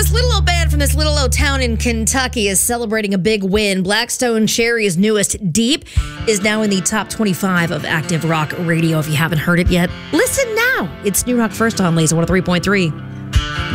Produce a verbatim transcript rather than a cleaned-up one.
this little old band from this little old town in Kentucky is celebrating a big win. Blackstone Cherry's newest, Deep, is now in the top twenty-five of active rock radio. If you haven't heard it yet, listen now. It's New Rock First on Laser one oh three point three.